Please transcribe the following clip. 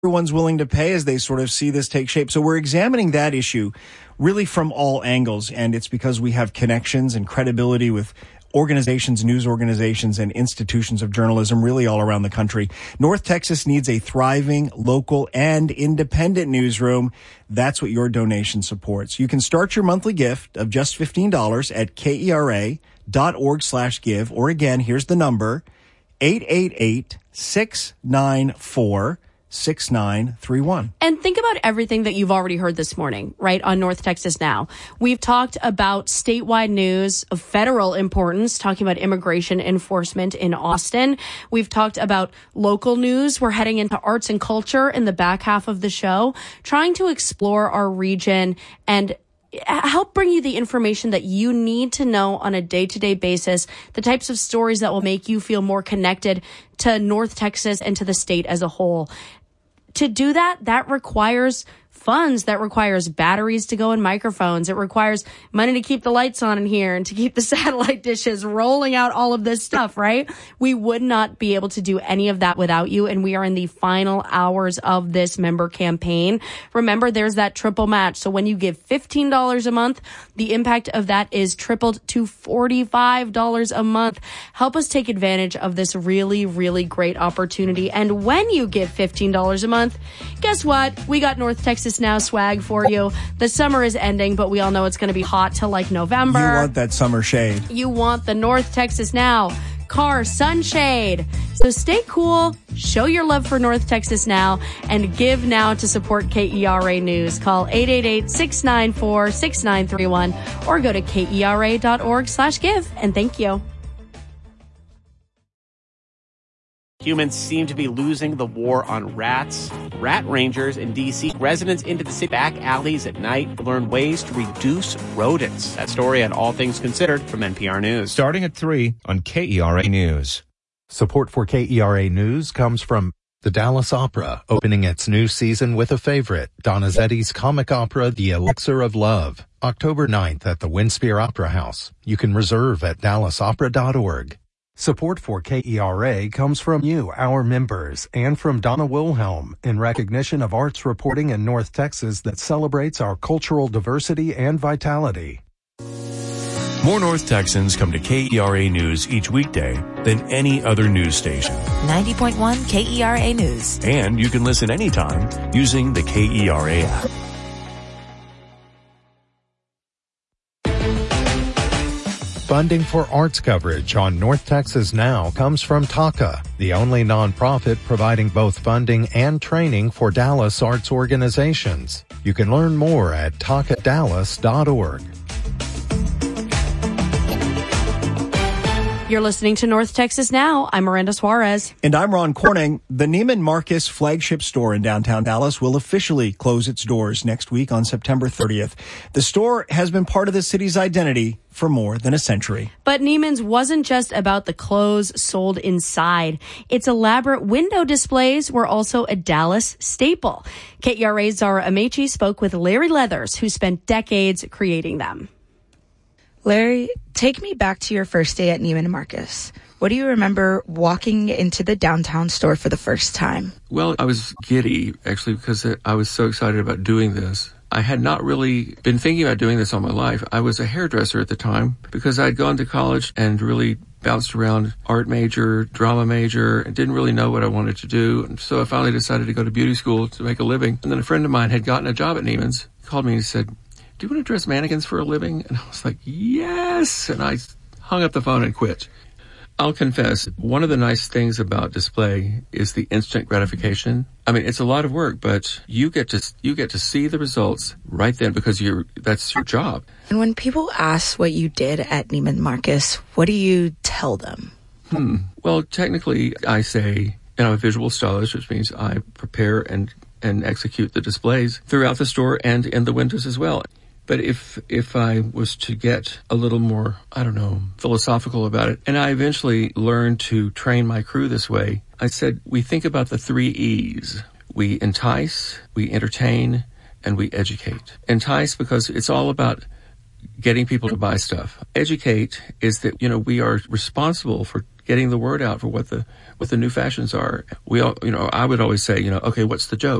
everyone's willing to pay as they sort of see this take shape. So we're examining that issue really from all angles, and it's because we have connections and credibility with organizations, news organizations, and institutions of journalism really all around the country. North Texas needs a thriving, local, and independent newsroom. That's what your donation supports. You can start your monthly gift of just $15 at kera.org/give, or again, here's the number, 888-694-6931. And think about everything that you've already heard this morning, right, on North Texas Now. We've talked about statewide news of federal importance, talking about immigration enforcement in Austin. We've talked about local news. We're heading into arts and culture in the back half of the show, trying to explore our region and help bring you the information that you need to know on a day-to-day basis, the types of stories that will make you feel more connected to North Texas and to the state as a whole. To do that, that requires funds, that requires batteries to go in microphones. It requires money to keep the lights on in here and to keep the satellite dishes rolling out all of this stuff, right? We would not be able to do any of that without you, and we are in the final hours of this member campaign. Remember, there's that triple match. So when you give $15 a month, the impact of that is tripled to $45 a month. Help us take advantage of this really, really great opportunity. And when you give $15 a month, guess what? We got North Texas Now swag for you. The summer is ending, but we all know it's going to be hot till like November. You want that summer shade. You want the North Texas Now car sunshade. So stay cool, show your love for North Texas Now, and give now to support KERA News. Call 888-694-6931 or go to kera.org/give. And thank you. Humans seem to be losing the war on rats. Rat rangers in D.C. residents into the city back alleys at night learn ways to reduce rodents. That story and All Things Considered from NPR News. Starting at 3 on KERA News. Support for KERA News comes from the Dallas Opera, opening its new season with a favorite, Donizetti's comic opera, The Elixir of Love, October 9th at the Winspear Opera House. You can reserve at dallasopera.org. Support for KERA comes from you, our members, and from Donna Wilhelm in recognition of arts reporting in North Texas that celebrates our cultural diversity and vitality. More North Texans come to KERA News each weekday than any other news station. 90.1 KERA News. And you can listen anytime using the KERA app. Funding for arts coverage on North Texas Now comes from TACA, the only nonprofit providing both funding and training for Dallas arts organizations. You can learn more at tacadallas.org. You're listening to North Texas Now. I'm Miranda Suarez. And I'm Ron Corning. The Neiman Marcus flagship store in downtown Dallas will officially close its doors next week on September 30th. The store has been part of the city's identity for more than a century. But Neiman's wasn't just about the clothes sold inside. Its elaborate window displays were also a Dallas staple. KERA's Zara Amechi spoke with Larry Leathers, who spent decades creating them. Larry, take me back to your first day at Neiman Marcus. What do you remember walking into the downtown store for the first time? Well, I was giddy, actually, because I was so excited about doing this. I had not really been thinking about doing this all my life. I was a hairdresser at the time because I'd gone to college and really bounced around art major, drama major, and didn't really know what I wanted to do. And so I finally decided to go to beauty school to make a living. And then a friend of mine had gotten a job at Neiman's. He called me and he said, "Do you want to dress mannequins for a living?" And I was like, yes. And I hung up the phone and quit. I'll confess, one of the nice things about display is the instant gratification. I mean, it's a lot of work, but you get to see the results right then because that's your job. And when people ask what you did at Neiman Marcus, what do you tell them? Well, technically, I say, I'm a visual stylist, which means I prepare and execute the displays throughout the store and in the windows as well. But if I was to get a little more, philosophical about it, and I eventually learned to train my crew this way, I said, we think about the 3 E's. We entice, we entertain, and we educate. Entice because it's all about getting people to buy stuff. Educate is that, we are responsible for getting the word out for what the new fashions are. We all, I would always say, okay, what's the joke?